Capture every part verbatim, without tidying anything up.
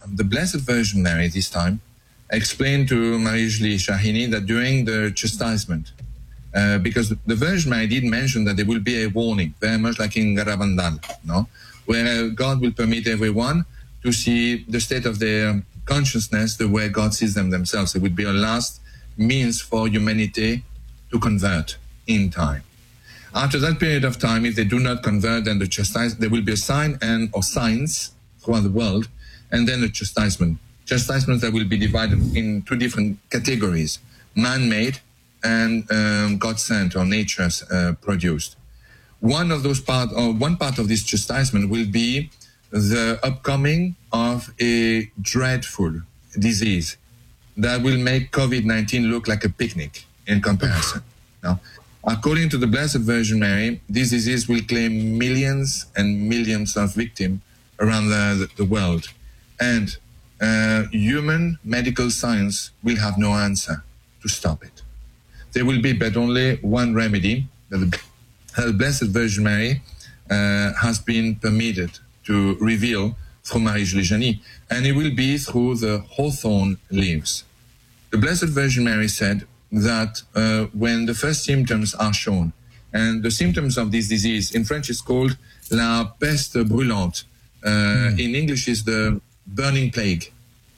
the Blessed Virgin Mary this time explained to Marie-Julie Shahini that during the chastisement, uh, because the Virgin Mary did mention that there will be a warning, very much like in Garabandal, no? Where God will permit everyone to see the state of their consciousness the way God sees them themselves. It would be a last means for humanity to convert in time. After that period of time, if they do not convert, then the chastisement, there will be a sign and or signs throughout the world, and then the chastisement. Chastisement that will be divided in two different categories: man-made and um, God-sent or nature uh, produced. One of those part, or one part of this chastisement will be the upcoming of a dreadful disease that will make COVID nineteen look like a picnic in comparison. Now, according to the Blessed Virgin Mary, this disease will claim millions and millions of victims around the, the world. And uh, human medical science will have no answer to stop it. There will be but only one remedy that the the Blessed Virgin Mary uh, has been permitted to reveal through Marie-Julie Jahenny, and it will be through the hawthorn leaves. The Blessed Virgin Mary said that uh, when the first symptoms are shown, and the symptoms of this disease, in French is called la peste brûlante, uh, mm. in English is the burning plague.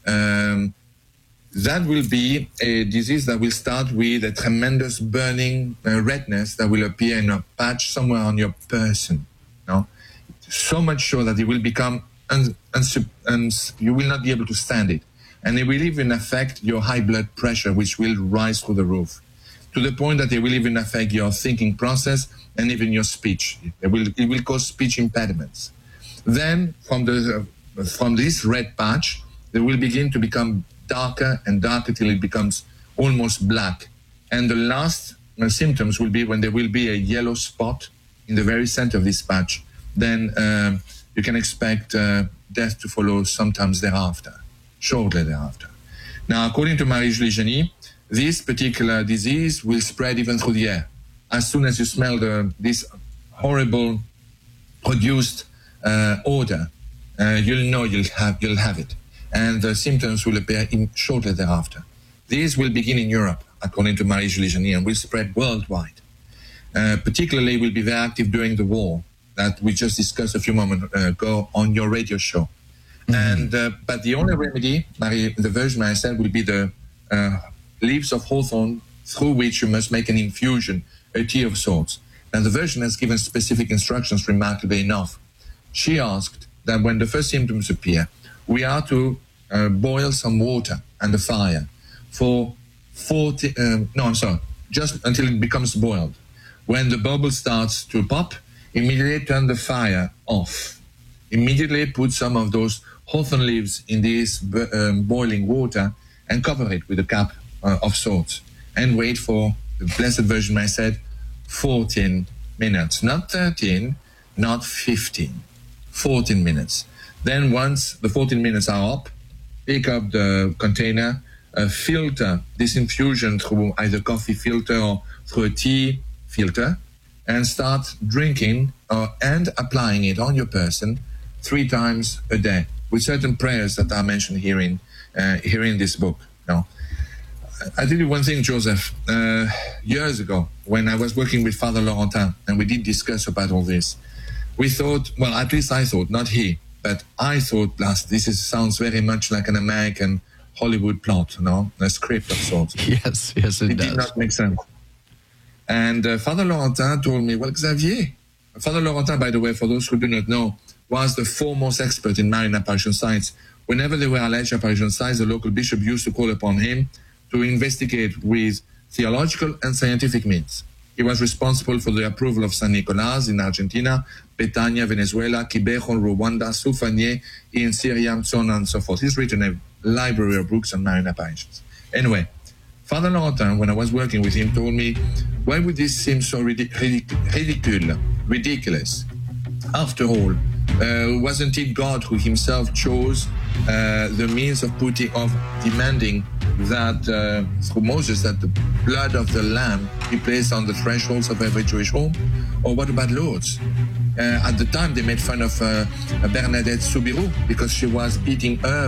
Um, that will be a disease that will start with a tremendous burning uh, redness that will appear in a patch somewhere on your person. No? So much so that it will become, un- uns- uns- you will not be able to stand it. And it will even affect your high blood pressure, which will rise through the roof, to the point that it will even affect your thinking process and even your speech. It will, it will cause speech impediments. Then, from the uh, from this red patch, they will begin to become darker and darker till it becomes almost black. And the last uh, symptoms will be when there will be a yellow spot in the very center of this patch. Then uh, you can expect uh, death to follow sometimes thereafter, shortly thereafter. Now, according to Marie-Julie Jahenny, this particular disease will spread even through the air. As soon as you smell the, this horrible produced uh, odor, uh, you'll know you'll have, you'll have it. And the symptoms will appear in shortly thereafter. These will begin in Europe, according to Marie-Julie Jahenny, and will spread worldwide. Uh, particularly will be very active during the war that we just discussed a few moments ago on your radio show. Mm-hmm. And uh, but the only remedy, Marie, the Virgin Mary said, will be the uh, leaves of hawthorn, through which you must make an infusion, a tea of sorts. And the Virgin has given specific instructions, remarkably enough. She asked that when the first symptoms appear, we are to uh, boil some water and a fire for forty, um, no, I'm sorry, just until it becomes boiled. When the bubble starts to pop, immediately turn the fire off. Immediately put some of those hawthorn leaves in this um, boiling water and cover it with a cap uh, of sorts. And wait for, the Blessed Virgin Mary said, fourteen minutes. Not thirteen, not fifteen. fourteen minutes. Then once the fourteen minutes are up, pick up the container, uh, filter this infusion through either coffee filter or through a tea filter, and start drinking uh, and applying it on your person three times a day with certain prayers that are mentioned here in, uh, here in this book. Now, I tell you one thing, Joseph. Uh, years ago, when I was working with Father Laurentin, and we did discuss about all this, we thought, well, at least I thought, not he, but I thought, last, this is, sounds very much like an American Hollywood plot, no? A script of sorts. Yes, yes, it, it does. It did not make sense. And uh, Father Laurentin told me, well, Xavier, Father Laurentin, by the way, for those who do not know, was the foremost expert in Marian apparition sites. Whenever there were alleged apparition sites, the local bishop used to call upon him to investigate with theological and scientific means. He was responsible for the approval of San Nicolas in Argentina, Petania, Venezuela, Quibejo, Rwanda, Soufanier in Syria, so on and so forth. He's written a library of books on Marian apparitions. Anyway, Father Laurentin, when I was working with him, told me, why would this seem so ridic- ridic- ridicule, ridiculous? After all, uh, wasn't it God who himself chose uh, the means of putting, of demanding that uh, through Moses that the blood of the lamb be placed on the thresholds of every Jewish home? Or what about Lourdes? Uh, at the time, they made fun of uh, Bernadette Soubirous because she was eating herbs